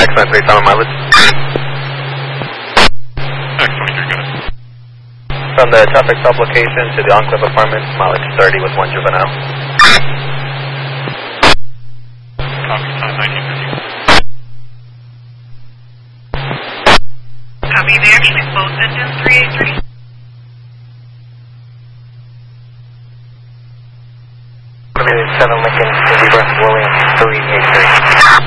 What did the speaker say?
X93, final mileage. X23, got it. From the traffic stop location to the Enclave Apartments, mileage 30 with 1 juvenile. Copy, time 1950. Copy, they actually both engines 383. Limited 7 Lincoln, Zebra, Williams 383.